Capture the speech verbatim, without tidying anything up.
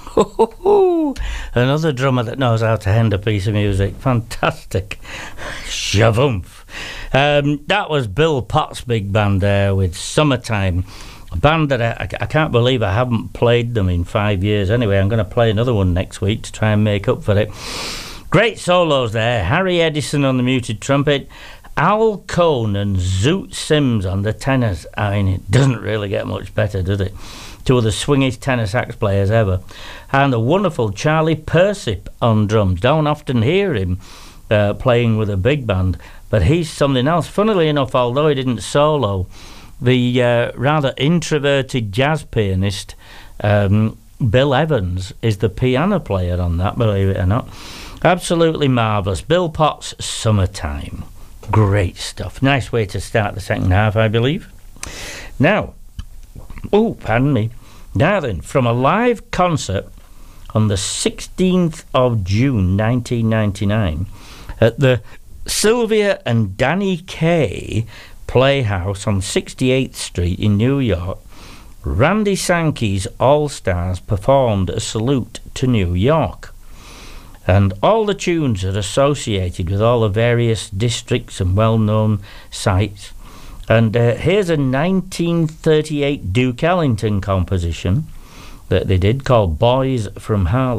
Another drummer that knows how to hand a piece of music. Fantastic. Shavumph. Um, that was Bill Potts' big band there with Summertime. A band that I, I can't believe I haven't played them in five years. Anyway, I'm going to play another one next week to try and make up for it. Great solos there. Harry Edison on the muted trumpet, Al Cohn and Zoot Sims on the tenors. I mean, it doesn't really get much better, does it? Two of the swingest tenor sax players ever. And the wonderful Charlie Persip on drums. Don't often hear him uh, playing with a big band, but he's something else. Funnily enough, although he didn't solo, the uh, rather introverted jazz pianist um, Bill Evans is the piano player on that, believe it or not. Absolutely marvellous. Bill Potts' Summertime. Great stuff. Nice way to start the second half, I believe. Now, oh, pardon me. Now then, from a live concert on the sixteenth of June nineteen ninety-nine at the Sylvia and Danny Kaye Playhouse on sixty-eighth Street in New York, Randy Sankey's All-Stars performed a salute to New York. And all the tunes are associated with all the various districts and well-known sites. And uh, here's a nineteen thirty-eight Duke Ellington composition that they did called Boys from Harlem.